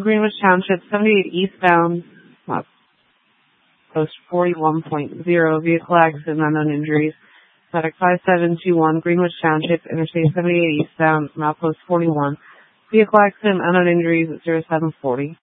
Greenwich Township, 78 eastbound, post 41.0, vehicle accident, unknown injuries. Medic 5721, Greenwich Township, Interstate 78 eastbound, post 41, vehicle accident, unknown injuries at 0740.